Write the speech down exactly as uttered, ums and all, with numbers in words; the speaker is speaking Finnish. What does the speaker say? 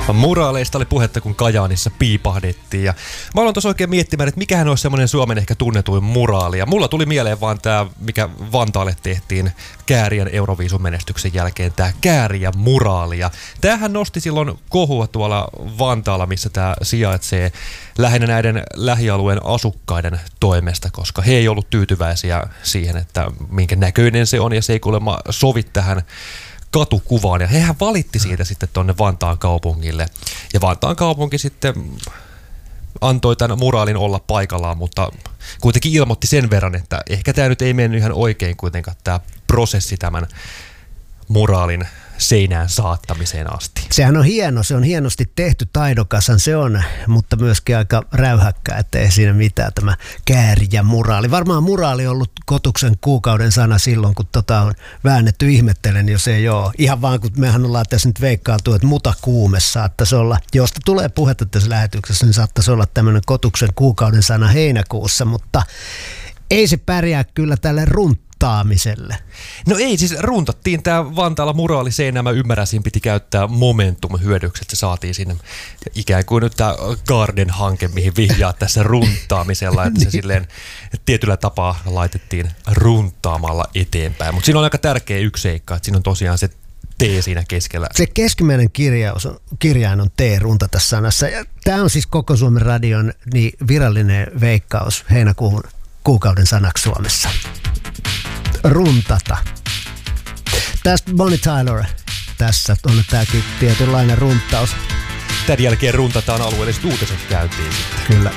Muraaleista oli puhetta, kun Kajaanissa piipahdettiin. Ja mä aloin tuossa oikein miettimään, että mikähän olisi semmoinen Suomen ehkä tunnetuin muraali. Ja mulla tuli mieleen vaan tämä, mikä Vantaalle tehtiin Kääriän Euroviisun menestyksen jälkeen, tämä Kääriä muraali. Ja tämähän nosti silloin kohua tuolla Vantaalla, missä tämä sijaitsee, lähinnä näiden lähialueen asukkaiden toimesta, koska he ei ollut tyytyväisiä siihen, että minkä näköinen se on, ja se ei kuulemma sovi tähän katukuvaan, ja hehän valitti siitä sitten tuonne Vantaan kaupungille. Ja Vantaan kaupunki sitten antoi tämän muraalin olla paikallaan, mutta kuitenkin ilmoitti sen verran, että ehkä tämä nyt ei mennyt ihan oikein kuitenkaan tämä prosessi tämän muraalin seinään saattamiseen asti. Sehän on hieno, se on hienosti tehty, taidokashan se on, mutta myöskin aika räyhäkkää, että ei siinä mitään tämä Kääriä muraali. Varmaan muraali on ollut Kotuksen kuukauden sana silloin, kun tota on väännetty, ihmettelen, jos ei ole. Ihan vaan, kun mehän ollaan tässä nyt veikkailtu, että mutakuume saattaisi olla, josta tulee puhetta tässä lähetyksessä, niin saattaisi olla tämmöinen Kotuksen kuukauden sana heinäkuussa, mutta ei se pärjää kyllä tälle runt taamiselle. No ei, siis runtattiin tämä Vantaalla muraali seinään, mä ymmärrän, siinä piti käyttää momentum hyödyksi, että se saatiin sinne ikään kuin nyt tämä Garden-hanke, mihin vihjaa tässä runtaamisella, että se silleen tietyllä tapaa laitettiin runtaamalla eteenpäin, mutta siinä on aika tärkeä yksi seikka, että siinä on tosiaan se T siinä keskellä. Se keskimmäinen kirjaus on, kirjain on T runtata sanassa, ja tämä on siis koko Suomen radion niin virallinen veikkaus heinäkuun kuukauden sanaksi Suomessa. Runtata. Tästä Bonnie Tyler. Tässä on tämäkin tietynlainen runtaus. Tämän jälkeen runtataan alueelliset uutiset käyntiin sitten. Kyllä.